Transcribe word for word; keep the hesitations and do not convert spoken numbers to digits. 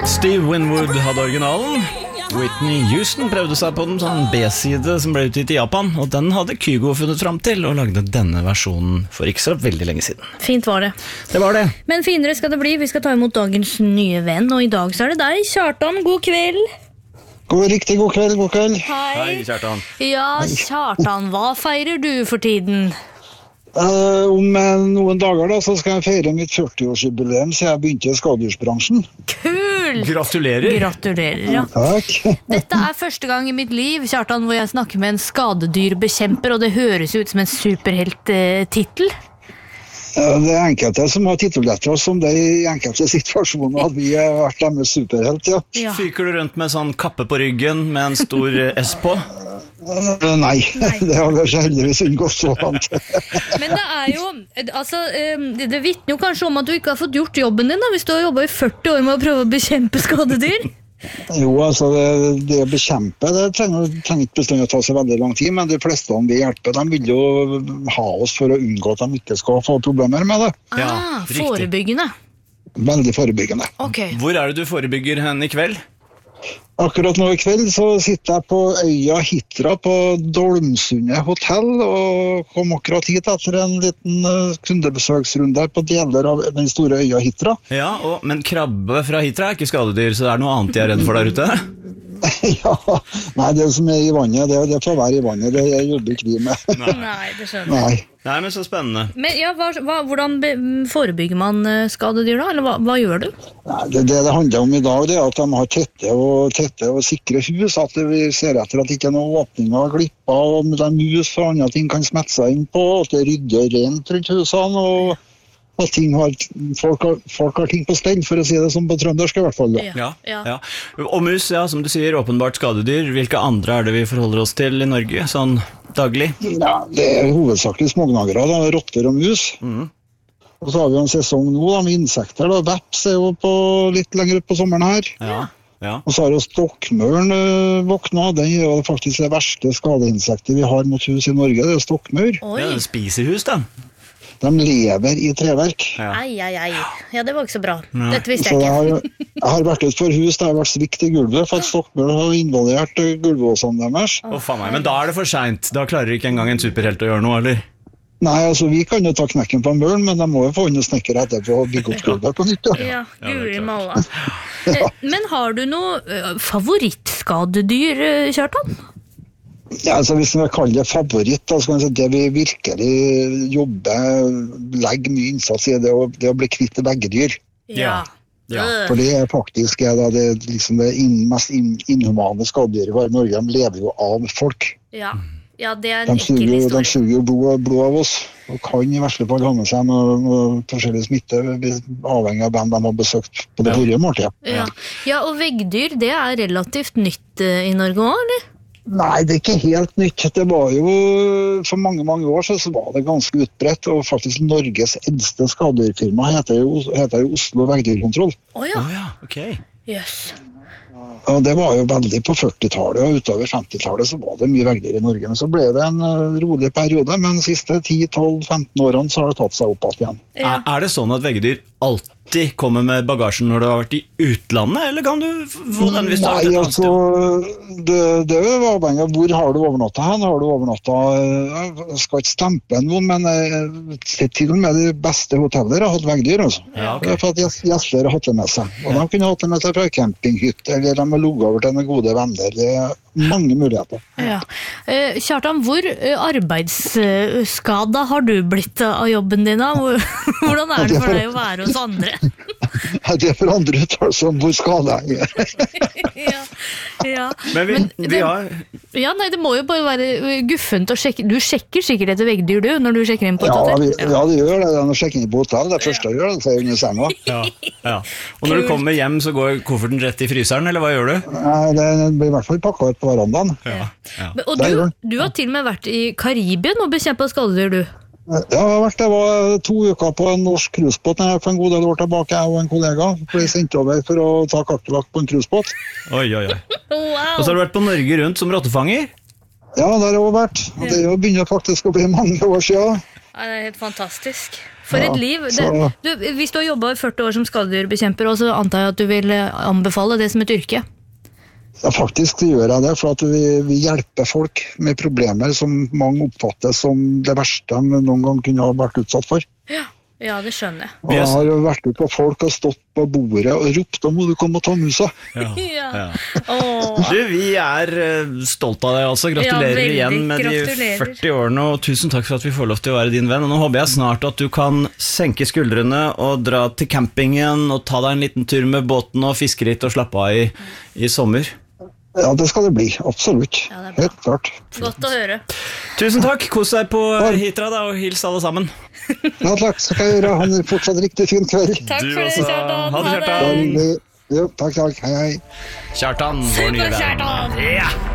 Steve Winwood hadde originalen. Whitney Houston prøvde seg på den sånn B-side som ble utgitt i Japan, og den hadde Kygo funnet fram til og lagde denne versjonen for ikke så veldig lenge siden. Fint var det. Det var det. Men finere skal det bli. Vi skal ta imot dagens nye venn, og i dag så er det deg, Kjartan. God kveld. God, riktig god kveld, god kveld. Hei. Hei, Kjartan. Ja, Kjartan, hva feirer du for tiden? Uh, om uh, noen dager da, så skal jeg feire mitt førti-årsjubileum, så jeg begynte i skadedyrsbransjen. Kul! Gratulerer. Gratulerer, ja. Takk. Dette er første gang i mitt liv, Kjartan, hvor jeg snakker med en skadedyrbekjemper, og det høres ut som en superhelt-titel. Uh, det er enkelte som har titulert oss som det i enkelte situasjoner at vi har vært deres superhelt, ja. Ja. Fyker du rundt med sånn kappe på ryggen med en stor S på? Uh, nei, nei. Det har vi heldigvis unngått så langt. Men det er jo, altså, det, det vitner jo kanskje om at du ikke har fått gjort jobben din da, hvis du har jobbet i førti år med å prøve å bekjempe skadedyr. Jo, altså, det, det å bekjempe, det trenger, trenger ikke bestandig å ta så veldig lang tid, men de fleste om vi hjelper, de vil jo ha oss for å unngå at de ikke skal få problemer med det. Ja, Ah, riktig. forebyggende. Veldig forebyggende. Ok. Hvor er det du forebygger hen i kveld? Akkurat nå i kveld så sitter jeg på øya Hitra på Dolmsundet hotell og kom akkurat hit etter en liten uh, kundebesøksrunde på deler av den store øya Hitra. Ja, og, men krabbe fra Hitra er ikke skadedyr, så det er noe annet jeg er redd for der ute. Ja, nei, det som er i vannet, det, det får være i vannet, det jeg jobber ikke vi med. Nei, det skjønner jeg. Nei. Nei, men så spennende. Men ja, hva, hva, hvordan be, forebygger man eh, skadedyr da? Eller hva, hva gjør du? Nei, det, det det handler om i dag, det er at de har tette og, tette og sikre hus, at vi ser etter at det ikke er noen åpninger og glipper, og de mus og andre ting kan smette seg inn på, at det rydder rent rundt husene, og at ting har, folk, har, folk har ting på stell, for å si det som på trøndersk i hvert fall. Da. Ja, ja. Og mus, ja, som du sier, åpenbart skadedyr. Hvilke andre er det vi forholder oss til i Norge, sånn daglig? Ja, det er hovedsakelig smågnagere, da, rotter og mus. Mm. Og så har vi en sesong nå da, med insekter, da. Veps er jo på, litt lenger ut på sommeren her. Ja, ja. Og så har jo stokkmøren øh, våkna, den er jo faktisk det verste skadeinsektet vi har mot hus i Norge, det er stokkmør. Oi, Ja, den spiser hus, da. De lever i treverk. Ja. ei, ei, ei. Ja, det var ikke så bra. Nei. Dette visste Så jeg jeg ikke. har, jeg har vært ut for hus, det har vært svikt i gulvet, for at stokkmør har involvert øh, gulvåsene deres. Å, faen meg, men da er det for sent. Da klarer ikke engang en superhelt å gjøre noe, eller? Nei, altså vi kan jo ta knekken på en møren, men de må jo få inn snekker etterpå og bygge opp gulvet på nytt. Ja. Ja, Ja, det er guri klart. malla. Eh, Men har du noe eh, favorittskadedyr, eh, Kjartan? Ja, altså hvis vi kaller det favoritt, da, så kan jeg si det vi virkelig jobber, legger mye innsats i, det å, det å bli kvitt veggdyr. Ja. Ja. Øh. For det er faktisk er da, det, liksom det inn, mest inn, inhumane skadedyret i Norge. De lever jo av folk. Ja. Ja, det er en De suger, ekkel jo- de historie. suger jo blod, blod av oss, og kan i verste fall ha med seg noe, noe forskjellig smitte, avhengig av hvem de har besøkt på det Ja. forrige måltidet. Ja. Ja, og veggdyr, det er relativt nytt eh, i Norge også, eller? Nei, det er ikke helt nytt. Det var jo, for mange, mange år siden så var det ganske utbredt, og faktisk Norges eldste skadedyrfirma heter jo, heter jo Oslo Veggdyrkontroll. Å ja, Å ja, ok. jøss. Og det var jo veldig på førtitallet, og utover femtitallet så var det mye veggdyr i Norge. Men så ble det en uh, rolig periode, men de siste ti tolv femten årene så har det tatt seg opp igjen. Ja. Er, er det sånn at veggdyr alltid kommer med bagasjen når du har vært i utlandet, eller kan du f- få den hvis du har vært Nei, et annet altså, sted? det, det er jo avhengig av hvor har du overnatta hen. Har du overnatta, jeg skal ikke stemple noen, men eh, til og med de beste hoteller har hatt veggdyr, altså. Ja, ok. Det er for at gjest- gjester har hatt det med seg. Og de kunne hatt det med seg fra campinghytte, eller de har ligget over til en gode venner. Det er mange muligheter. Ja. Eh, Kjartan, hvor eh, arbeidsskada har du blitt av jobben din da? Hvor- Hvordan er det for deg å være hos andre? Det er for andre uttalelser om hvor skada jeg er. Ja, ja. Men vi, Men vi det- har Ja, nei, det må jo bare være eh, guffent å sjekke. Du sjekker sikkert etter veggdyr, du, når du sjekker inn på et Ja, hotell. vi, ja, det gjør det. Det er noe sjekking på hotell. Det første jeg gjør, det er under senga. ja, ja. Og når du kommer hjem, så går kofferten rett i fryseren, eller hva gjør du? Nei, Det blir i hvert fall pakka ut på verandaen. Ja, ja. Men- Og Det gjør du, den. du har til og med vært i Karibien og bekjempet skadedyr, du. Ja, jeg har vært det var to uker på en norsk cruisebåt for en god del år tilbake. Jeg og en kollega ble sendt over for å ta kakerlakk på en cruisebåt. Oi, oi, oi. Wow. Og så har du vært på Norge Rundt som rottefanger? Ja, det har jeg også vært. Og det er jo begynner faktisk å bli mange år siden. Ja, det er helt fantastisk. For et Ja, liv. Det, så- du, hvis du har jobbet i førti år som skadedyrbekjemper, så antar jeg at du vil anbefale det som et yrke. Ja, faktisk gjør jeg det, for at vi, vi hjelper folk med problemer som mange oppfatter som det verste de noen gang kunne ha vært utsatt for. Ja, det skjønner jeg. Og jeg har jo vært ute på folk og stått på bordet og ropt, da må du komme og ta musa. Ja. Ja. Ja. Åh. Du, vi er eh, stolt av deg altså. Gratulerer Ja, veldig. igjen med Gratulerer. de førti årene, og tusen takk for at vi får lov til å være din venn. Og nå håper jeg snart at du kan senke skuldrene og dra til campingen og ta deg en liten tur med båten og fiske litt og slappe av i, i sommer. Ja, det skal det bli. Absolutt. Ja, det er bra. Helt klart. Godt å høre. Tusen takk, kos deg på Hitra da, og hils alle sammen. Ja, takk skal jeg gjøre. Ha en fortsatt riktig fin kveld. Takk Du for det, også. Kjartan. Ha det, Da Kjartan. vil vi- Jo, takk, takk. Hei, hei. Kjartan, vår nye venn. Super-Kjartan. Ja.